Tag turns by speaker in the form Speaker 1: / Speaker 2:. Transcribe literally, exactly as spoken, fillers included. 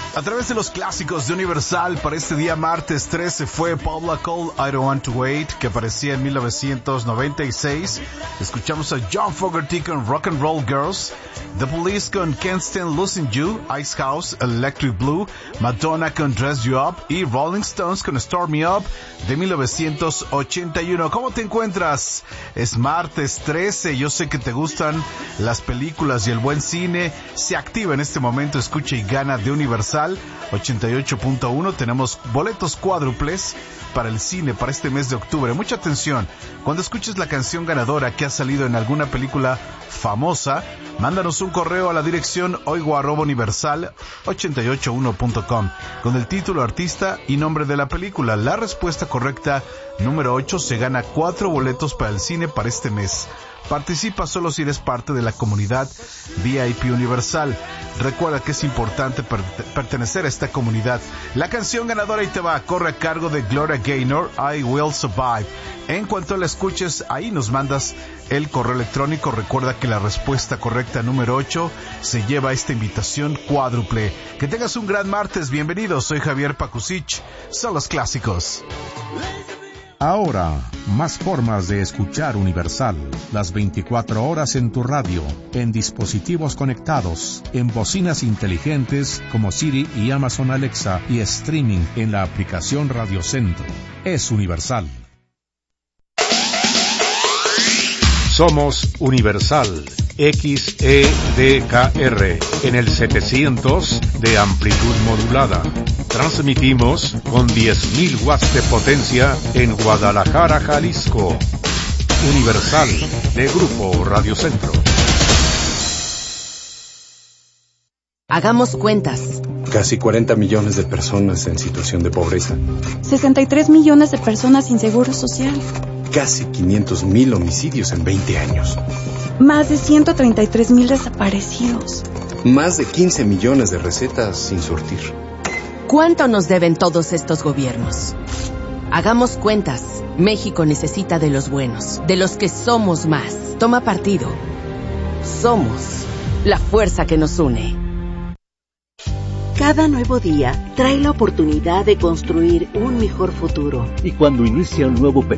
Speaker 1: A través de los clásicos de Universal, para este día martes trece fue Paula Cole, I Don't Want to Wait, que aparecía en mil novecientos noventa y seis. Escuchamos a John Fogerty con Rock and Roll Girls, The Police con Can't Stand Losing You, Ice House, Electric Blue, Madonna con Dress You Up y Rolling Stones con Start Me Up de mil novecientos ochenta y uno. ¿Cómo te encuentras? Es martes trece, yo sé que te gustan las películas y el buen cine. Se activa en este momento Escucha y Gana de Universal ochenta y ocho punto uno. Tenemos boletos cuádruples para el cine para este mes de octubre. Mucha atención, cuando escuches la canción ganadora que ha salido en alguna película famosa, mándanos un correo a la dirección oigo arroba universal ochenta y ocho uno punto com con el título, artista y nombre de la película. La respuesta correcta, número ocho, se gana cuatro boletos para el cine para este mes. Participa solo si eres parte de la comunidad V I P Universal. Recuerda que es importante per- pertenecer a esta comunidad. La canción ganadora, ahí te va, corre a cargo de Gloria Gaynor, I Will Survive. En cuanto la escuches, ahí nos mandas el correo electrónico. Recuerda que la respuesta correcta, número ocho, se lleva esta invitación cuádruple. Que tengas un gran martes, bienvenido, soy Javier Pakusich, son los clásicos.
Speaker 2: Ahora, más formas de escuchar Universal, las veinticuatro horas en tu radio, en dispositivos conectados, en bocinas inteligentes como Siri y Amazon Alexa y streaming en la aplicación Radio Centro. Es Universal. Somos Universal, X E D K R, en el setecientos de amplitud modulada. Transmitimos con diez mil watts de potencia en Guadalajara, Jalisco. Universal, de Grupo Radio Centro.
Speaker 3: Hagamos cuentas.
Speaker 4: Casi cuarenta millones de personas en situación de pobreza.
Speaker 5: sesenta y tres millones de personas sin seguro social.
Speaker 4: Casi quinientos mil homicidios en veinte años.
Speaker 5: Más de ciento treinta y tres mil desaparecidos.
Speaker 4: Más de quince millones de recetas sin surtir.
Speaker 3: ¿Cuánto nos deben todos estos gobiernos? Hagamos cuentas. México necesita de los buenos, de los que somos más. Toma partido. Somos la fuerza que nos une.
Speaker 6: Cada nuevo día trae la oportunidad de construir un mejor futuro.
Speaker 7: Y cuando inicia un nuevo periodo